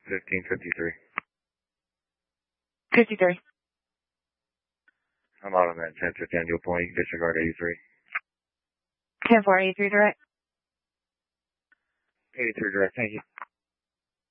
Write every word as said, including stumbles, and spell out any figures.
fifteen fifty-three. fifty-three. I'm out on that ten fifty on Deal Point. You can disregard eighty-three. ten four eighty-three direct. eighty-three direct, thank you.